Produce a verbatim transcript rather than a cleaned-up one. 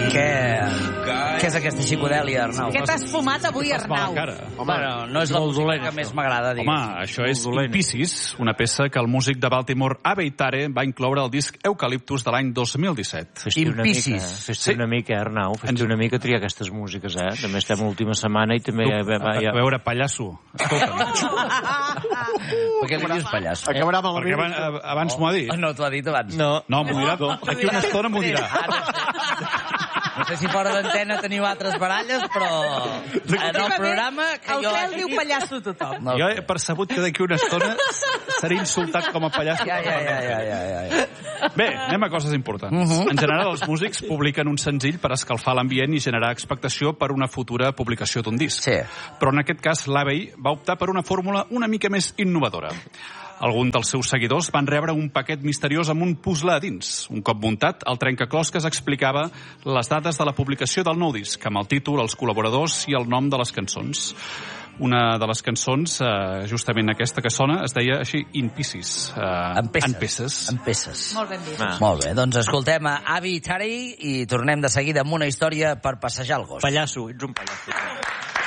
Què... Què és aquesta xicodèlia, Arnau? Què t'has fumat avui, Arnau? Bueno, no és la música que més m'agrada, digues. Home, això és In Pieces, una peça que el músic de Baltimore Abe Tare va incloure al disc Eucaliptus de l'any dos mil disset. In Pieces. Fes-te una mica, Arnau, fes-te una mica triar aquestes músiques, eh? També estem a l'última setmana i també... A veure, pallasso, escolta'm. Per què li dius pallasso? Acabarà amb el Perquè riu. abans, abans m'ho ha dit. No t'ho ha dit abans. No, No, m'ho dirà. D'aquí una estona m'ho dirà. No sé si fora d'antena teniu altres baralles, però en el programa... Que el jo... Fel diu pallasso a tothom. No. Jo he percebut que d'aquí una estona seré insultat com a pallasso. Ja, ja, ja, ja, ja, ja, ja. Bé, anem a coses importants. Uh -huh. En general, els músics publiquen un senzill per escalfar l'ambient i generar expectació per una futura publicació d'un disc. Sí. Però en aquest cas, l'Abbey va optar per una fórmula una mica més innovadora. Alguns dels seus seguidors van rebre un paquet misteriós amb un puzzle a dins. Un cop muntat, el trencaclosques explicava les dades de la publicació del nou disc, amb el títol, els col·laboradors i el nom de les cançons. Una de les cançons, eh, justament aquesta que sona, es deia així, In Pieces. Eh, En peces. En peces. En peces. Molt ben dit. Ah. Molt bé, doncs escoltem a Abe Tare i tornem de seguida amb una història per passejar el gos. pallasso, ets un pallasso.